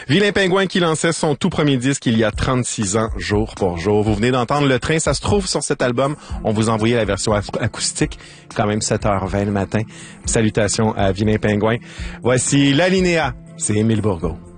Vilain Pingouin qui lançait son tout premier disque il y a 36 ans, jour pour jour. Vous venez d'entendre Le Train, ça se trouve sur cet album. On vous a envoyé la version acoustique, quand même 7h20 le matin. Salutations à Vilain Pingouin. Voici l'Alinéa, c'est Émile Bourgault.